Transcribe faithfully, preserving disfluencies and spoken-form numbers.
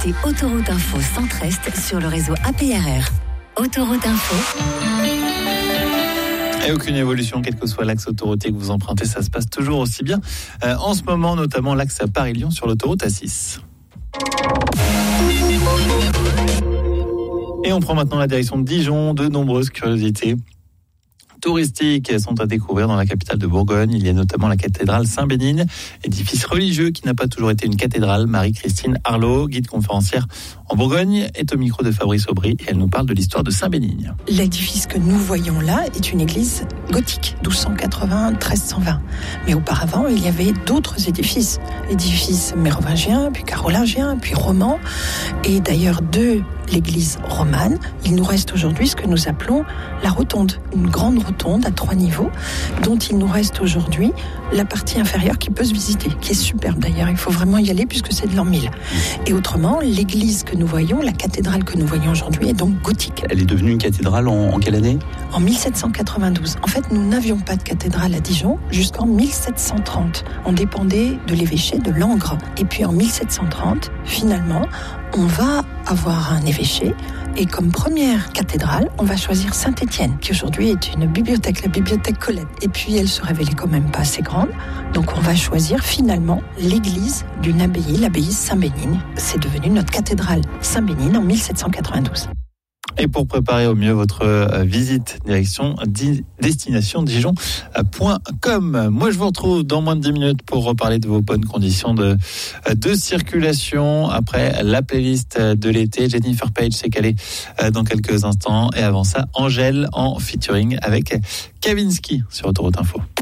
C'est Autoroute Info Centre-Est sur le réseau A P R R. Autoroute Info. Et aucune évolution, quel que soit l'axe autoroutier que vous empruntez, ça se passe toujours aussi bien. Euh, en ce moment, notamment l'axe Paris-Lyon sur l'autoroute A six. Et on prend maintenant la direction de Dijon. De nombreuses curiosités touristiques sont à découvrir dans la capitale de Bourgogne. Il y a notamment la cathédrale Saint-Bénigne, édifice religieux qui n'a pas toujours été une cathédrale. Marie-Christine Arlot, guide conférencière en Bourgogne, est au micro de Fabrice Aubry et elle nous parle de l'histoire de Saint-Bénigne. L'édifice que nous voyons là est une église gothique, douze cent quatre-vingts à treize cent vingt. Mais auparavant, il y avait d'autres édifices. Édifices mérovingiens, puis carolingiens, puis romans. Et d'ailleurs, de l'église romane, il nous reste aujourd'hui ce que nous appelons la rotonde. Une grande rotonde à trois niveaux, dont il nous reste aujourd'hui la partie inférieure qui peut se visiter, qui est superbe d'ailleurs. Il faut vraiment y aller puisque c'est de l'an mille. Et autrement, l'église que nous voyons, la cathédrale que nous voyons aujourd'hui est donc gothique. Elle est devenue une cathédrale en, en quelle année ? En mille sept cent quatre-vingt-douze. En fait, nous n'avions pas de cathédrale à Dijon jusqu'en mille sept cent trente. On dépendait de l'évêché de Langres. Et puis en mille sept cent trente, finalement, on va avoir un évêché. Et comme première cathédrale, on va choisir Saint-Étienne, qui aujourd'hui est une bibliothèque, la bibliothèque Colette. Et puis elle se révélait quand même pas assez grande. Donc on va choisir finalement l'église d'une abbaye, l'abbaye Saint-Bénigne. C'est devenu notre cathédrale Saint-Bénigne en mille sept cent quatre-vingt-douze. Et pour préparer au mieux votre visite, direction di- destination dijon point com. Moi, je vous retrouve dans moins de dix minutes pour reparler de vos bonnes conditions de, de circulation. Après la playlist de l'été, Jennifer Page s'est calée dans quelques instants. Et avant ça, Angèle en featuring avec Kavinsky sur Autoroute Info.